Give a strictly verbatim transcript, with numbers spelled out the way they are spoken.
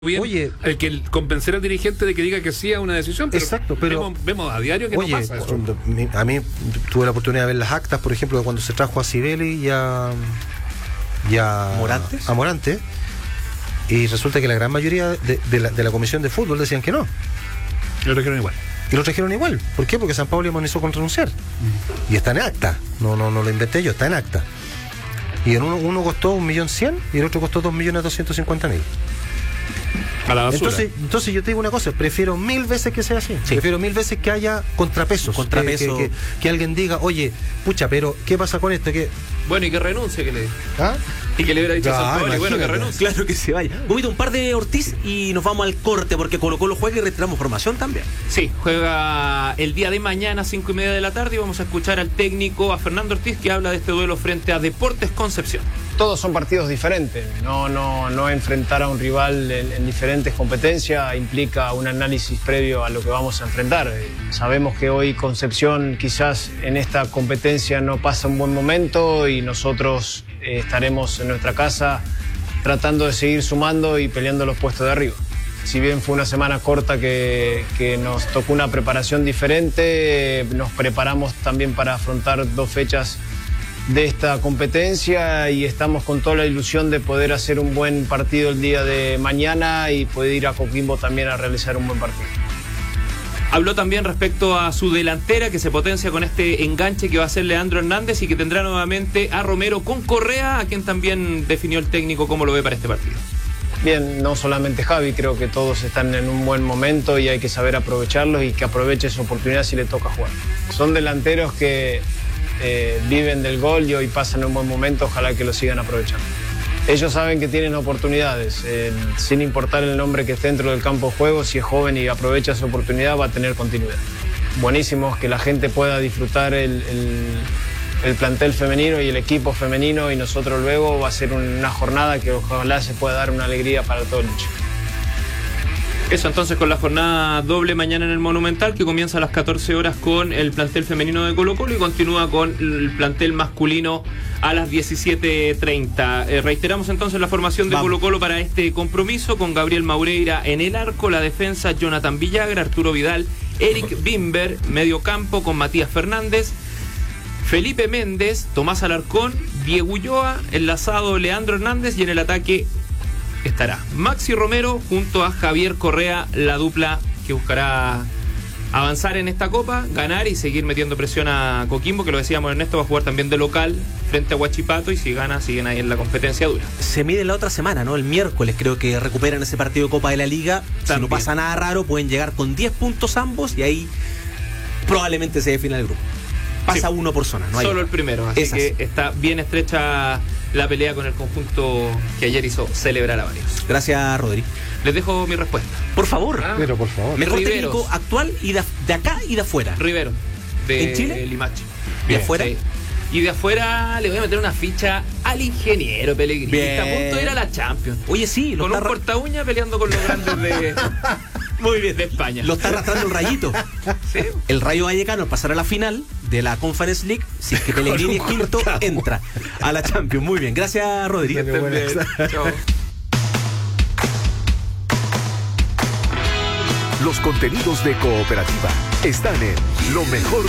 bien. Oye, el que el convencer al dirigente de que diga que sí a una decisión, pero, exacto, pero vemos, vemos a diario que oye, no pasa eso. cuando, a mí tuve la oportunidad de ver las actas, por ejemplo, de cuando se trajo a Sibeli y a, y a ¿Morantes? a Morante, y resulta que la gran mayoría de, de, la, de la comisión de fútbol decían que no. Lo trajeron igual. Y lo trajeron igual. ¿Por qué? Porque San Pablo amonizó con renunciar. Mm. Y está en acta. No, no, no lo inventé yo, está en acta. Y en uno, uno costó un millón cien y el otro costó dos millones doscientos cincuenta mil. A la basura. Entonces, entonces yo te digo una cosa, prefiero mil veces que sea así. Sí. Prefiero mil veces que haya contrapesos. Contrapeso. Que, que, que, que alguien diga, oye, pucha, pero ¿qué pasa con esto? ¿Qué? Bueno, y que renuncie, que le ¿Ah? y que le hubiera dicho Ya, a San Pablo, y bueno, que imagínate. renuncie. Claro que se vaya. Vomito un par de Ortiz y nos vamos al corte porque Colo Colo juega y retiramos formación también. Sí, juega el día de mañana, cinco y media de la tarde, y vamos a escuchar al técnico, a Fernando Ortiz, que habla de este duelo frente a Deportes Concepción. Todos son partidos diferentes, no, no, no enfrentar a un rival en, en diferentes competencias implica un análisis previo a lo que vamos a enfrentar. Eh, sabemos que hoy Concepción quizás en esta competencia no pasa un buen momento y nosotros eh, estaremos en nuestra casa tratando de seguir sumando y peleando los puestos de arriba. Si bien fue una semana corta que, que nos tocó una preparación diferente, eh, nos preparamos también para afrontar dos fechas de esta competencia y estamos con toda la ilusión de poder hacer un buen partido el día de mañana y poder ir a Coquimbo también a realizar un buen partido. Habló también respecto a su delantera, que se potencia con este enganche que va a hacer Leandro Hernández y que tendrá nuevamente a Romero con Correa, a quien también definió el técnico cómo lo ve para este partido. Bien, no solamente Javi, creo que todos están en un buen momento y hay que saber aprovecharlos y que aproveche esa oportunidad si le toca jugar. Son delanteros que Eh, viven del gol y hoy pasan un buen momento, ojalá que lo sigan aprovechando. Ellos saben que tienen oportunidades, eh, sin importar el nombre que esté dentro del campo de juego, si es joven y aprovecha esa oportunidad va a tener continuidad. Buenísimo que la gente pueda disfrutar el, el, el plantel femenino y el equipo femenino y nosotros luego va a ser una jornada que ojalá se pueda dar una alegría para todo el mundo. Eso entonces con la jornada doble mañana en el Monumental, que comienza a las catorce horas con el plantel femenino de Colo Colo y continúa con el plantel masculino a las diecisiete treinta. Eh, reiteramos entonces la formación de Colo Colo para este compromiso, con Gabriel Maureira en el arco, la defensa Jonathan Villagra, Arturo Vidal, Eric Bimber, medio campo con Matías Fernández, Felipe Méndez, Tomás Alarcón, Diego Ulloa, enlazado Leandro Hernández y en el ataque estará Maxi Romero junto a Javier Correa, la dupla que buscará avanzar en esta copa, ganar y seguir metiendo presión a Coquimbo, que lo decíamos Ernesto, va a jugar también de local frente a Huachipato y si gana siguen ahí en la competencia dura. Se mide la otra semana, ¿no? El miércoles creo que recuperan ese partido de Copa de la Liga. También. Si no pasa nada raro pueden llegar con diez puntos ambos y ahí probablemente se defina el grupo. Pasa sí, uno por zona, no hay solo uno. El primero, así es que así. Está bien estrecha la pelea con el conjunto que ayer hizo celebrar a varios. Gracias, Rodri. Les dejo mi respuesta. Por favor. Ah, Pero por favor. Mejor Riveros. técnico actual y de, de acá y de afuera. Rivero, de ¿En Chile? Limache. ¿De afuera? Sí. Y de afuera le voy a meter una ficha al ingeniero Pellegrini. Bien. Está a punto de ir a la Champions. Oye, sí. Lo Con un está... corta uña peleando con los grandes de... Muy bien, de España. Lo está arrastrando el Rayito. ¿Sí? El Rayo Vallecano al pasar a la final de la Conference League, si es que Pellegrini es quinto, entra a la Champions. Muy bien, gracias, Rodríguez. Chao. Los contenidos de Cooperativa están en Lo Mejor